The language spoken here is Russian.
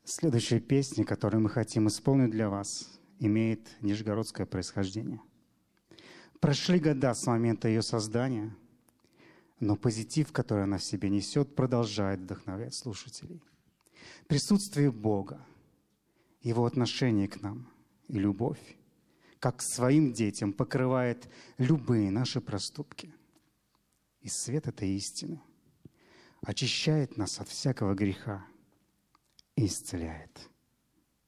Следующая песня, которую мы хотим исполнить для вас, имеет нижегородское происхождение. Прошли года с момента ее создания, но позитив, который она в себе несет, продолжает вдохновлять слушателей. Присутствие Бога, Его отношение к нам и любовь, как к своим детям, покрывает любые наши проступки. И свет этой истины очищает нас от всякого греха и исцеляет.